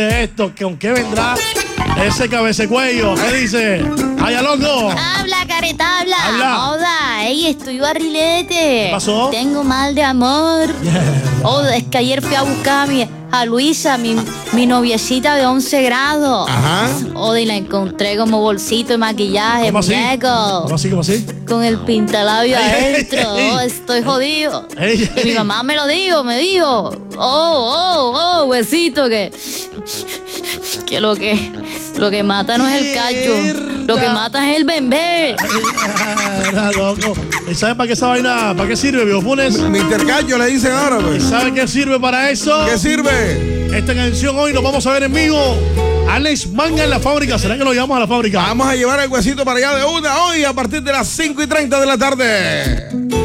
esto, ¿con qué vendrá ese cabececuello? ¿Qué dice? ¡Ay, loco! Habla, careta, habla. Habla. Oda, ey, estoy barrilete. ¿Qué pasó? Tengo mal de amor. Oda, es que ayer fui a buscar a Luisa, mi noviecita de 11 grados. Ajá. Oda, y la encontré como bolsito de maquillaje, ¿Cómo así? muñeco. ¿Cómo así? ¿Cómo así? Con el pintalabio Ey, ey, adentro. ey, ey. Oh, estoy jodido. Ey, Y mi ey. mamá me dijo. Huesito, que lo que mata no es el cacho. Lo que mata es el bembé. Era loco. ¿Y sabes para qué esa vaina? ¿Para qué sirve, viejo Funes? Mr. Cacho le dicen ahora, pues. ¿Sabe qué sirve para eso? ¿Qué sirve? Esta canción hoy nos vamos a ver en vivo. Alex Manga en la fábrica. ¿Será que lo llevamos a la fábrica? Vamos a llevar el huesito para allá de una hoy a partir de las 5:30 de la tarde.